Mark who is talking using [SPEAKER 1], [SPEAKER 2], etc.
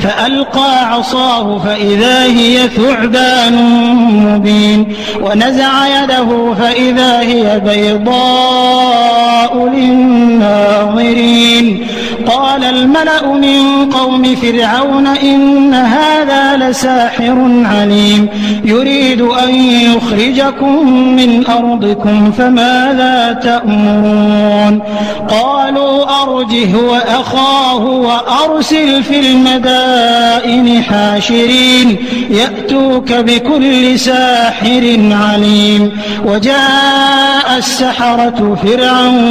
[SPEAKER 1] فألقى عصاه فإذا هي ثعبان مبين ونزع يده فإذا هي بيضاء للناظرين قال الملأ من قوم فرعون إن هذا لساحر عليم يريد أن يخرجكم من أرضكم فماذا تأمرون قالوا أرجه وأخاه وأرسل في المدائن حاشرين يأتوك بكل ساحر عليم وجاء السحرة فرعون